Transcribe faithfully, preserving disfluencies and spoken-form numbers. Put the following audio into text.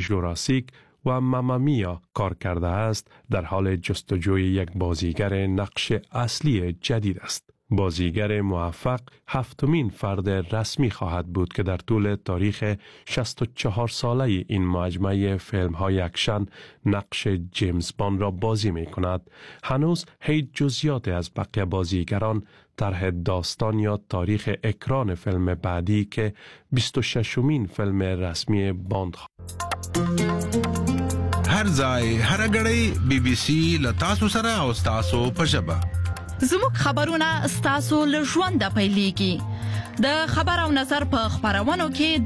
ژوراسیک و مامامیا کار کرده است، در حال جستجوی یک بازیگر نقش اصلی جدید است. بازیگر موفق هفتمین فرد رسمی خواهد بود که در طول تاریخ شصت و چهار ساله این مجموعه فیلم های اکشن نقش جیمز باند را بازی می کند. هنوز هیچ جزئیات از بقیه بازیگران، طرح داستان یا تاریخ اکران فیلم بعدی که بیست و ششمین فیلم رسمی باند هر ځای هر غړی بي بي سي لتاسو سره او تاسو په ژبه زموږ خبرونه ستاسو له ژوند پیلېږي. د خبر او نظر په خبرونو کې